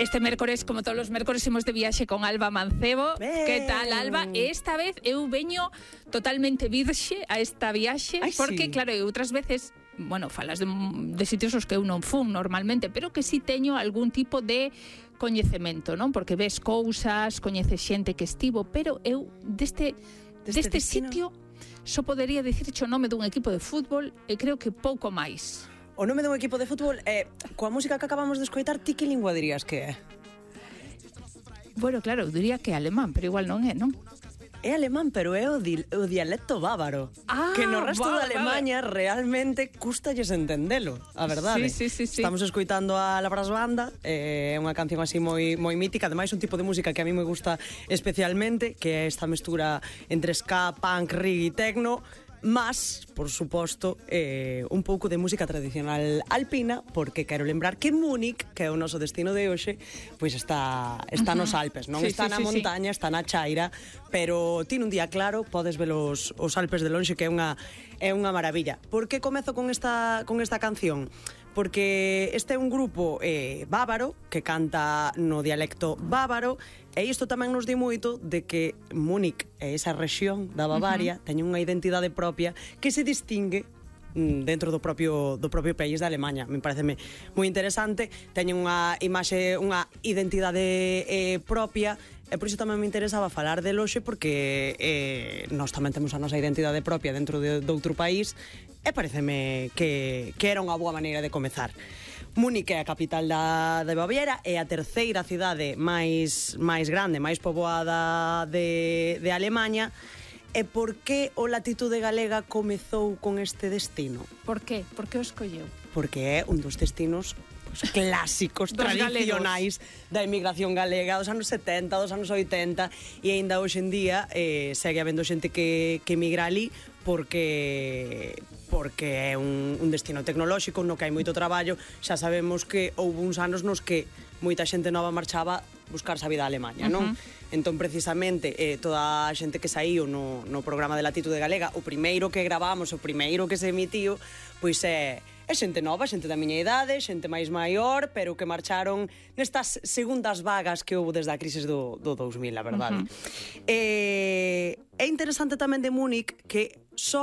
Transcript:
Este mércores, como todos os mércores, imos de viaxe con Alba Mancebo. Que tal, Alba? Esta vez eu veño totalmente virxe a esta viaxe, porque, sí. claro, outras veces, bueno, falas de sitios os que eu non fun normalmente, pero que si teño algún tipo de coñecemento, non? Porque ves cousas, coñeces xente que estivo, pero eu deste sitio só podería dicirche o nome dun equipo de fútbol e creo que pouco máis. O nome dun equipo de fútbol coa música que acabamos de escoitar, ti que lingua dirías que é? Bueno, claro, eu diría que é alemán, pero igual non é, non? É alemán, pero é o dialecto bávaro. Que no resto de Alemanha realmente custalles entendelo, a verdade. Sí. Estamos escoitando a La Brass Banda, é unha canción así moi mítica, ademais un tipo de música que a mí me gusta especialmente, que é esta mestura entre ska, punk, reggae e techno, mas, por suposto, un pouco de música tradicional alpina, porque quero lembrar que Múnich, que é o noso destino de hoxe, pois está nos Alpes, non está na montaña, está na chaira, pero ti nun día claro podes ver os Alpes de lonxe, que é unha maravilla. Por que comezo con esta canción? Porque este é un grupo bávaro que canta no dialecto bávaro, e isto tamén nos di moito de que Múnich e esa rexión da Bavaria teñen unha identidade propia que se distingue dentro do propio país da Alemanha. Me parece moi interesante, teñen unha imaxe, unha identidade propia, e por iso tamén me interesaba falar de hoxe, porque nós tamén temos a nosa identidade propia dentro de outro país, e pareceme que era unha boa maneira de comezar. Múnich é a capital de Baviera, é a terceira cidade máis grande, máis poboada de Alemaña. E por que o Latitude Galega comezou con este destino? Por qué? Por que o escolleu? Porque é un dos destinos clásicos, tradicionais da emigración galega dos anos 70, dos anos 80, e aínda hoxe en día segue habendo xente que emigra ali porque é un destino tecnolóxico no que hai moito traballo. Xa sabemos que houve uns anos nos que moita xente nova marchaba buscarse a vida a Alemanha, non? Entón, precisamente, toda a xente que saíu no programa de Latitude Galega, o primeiro que gravamos, o primeiro que se emitiu, pois é xente nova, xente da miña idade, xente máis maior, pero que marcharon nestas segundas vagas que houve desde a crisis do 2000, a verdade. É interesante tamén de Múnich que só